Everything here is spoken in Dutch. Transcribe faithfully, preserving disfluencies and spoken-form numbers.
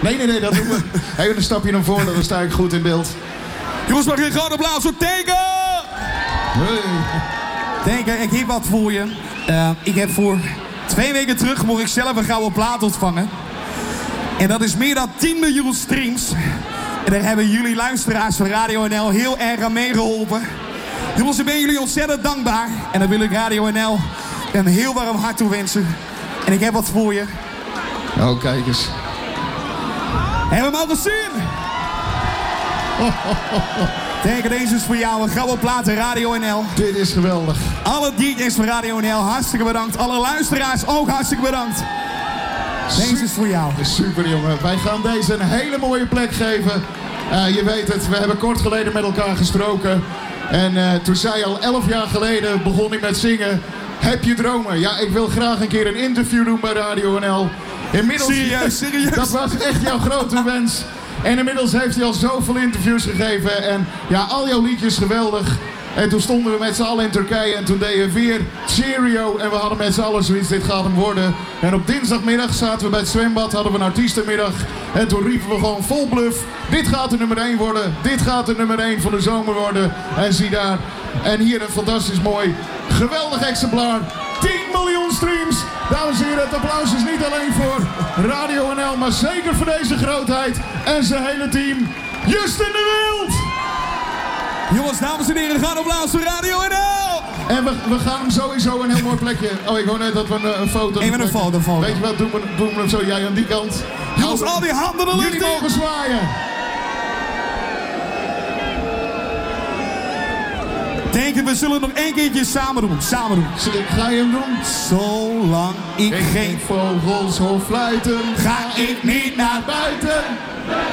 Nee, nee, nee, dat doen we. Even een stapje naar voren, dan sta ik goed in beeld. Jongens, mag je een groot applaus voor Teken? Hey. Teken, ik heb wat voor je. Uh, ik heb voor twee weken terug mocht ik zelf een gouden plaat ontvangen. En dat is meer dan tien miljoen streams. En daar hebben jullie luisteraars van Radio N L heel erg aan meegeholpen. Jongens, ik ben jullie ontzettend dankbaar. En dan wil ik Radio N L een heel warm hart toewensen. En ik heb wat voor je. Oh, kijk eens. Hebben we hem al gezien? Teken, deze is voor jou. Een gouden plaat in Radio N L. Dit is geweldig. Alle D J's van Radio N L, hartstikke bedankt. Alle luisteraars ook hartstikke bedankt. Deze is voor jou. Super, jongen. Wij gaan deze een hele mooie plek geven. Uh, je weet het, we hebben kort geleden met elkaar gesproken. En uh, toen zei al elf jaar geleden begon ik met zingen. Heb je dromen? Ja, ik wil graag een keer een interview doen bij Radio N L. Inmiddels, serieus, serieus. Dat was echt jouw grote wens. En inmiddels heeft hij al zoveel interviews gegeven. En ja, al jouw liedjes geweldig. En toen stonden we met z'n allen in Turkije en toen deden we weer Cheerio. En we hadden met z'n allen zoiets, dit gaat hem worden. En op dinsdagmiddag zaten we bij het zwembad, hadden we een artiestenmiddag. En toen riepen we gewoon vol bluff, dit gaat de nummer één worden. Dit gaat de nummer één van de zomer worden. En zie daar. En hier een fantastisch mooi, geweldig exemplaar. tien miljoen streams. Dames en heren, het applaus is niet alleen voor Radio N L, maar zeker voor deze grootheid en zijn hele team. Justin de Wild! Jongens, dames en heren, gaan applaus voor Radio N L! En we, we gaan hem sowieso een heel mooi plekje. Oh, ik hoor net dat we een, een foto... Even een foto, foto. Weet je wat, doen we, doen we hem zo, jij aan die kant. Jongens, al die handen de lucht in! Jullie mogen zwaaien. Denk we zullen nog één keertje samen doen. Samen doen. Ga je hem doen? Zolang ik, ik geen vogels hoor fluiten, ga ik niet naar buiten.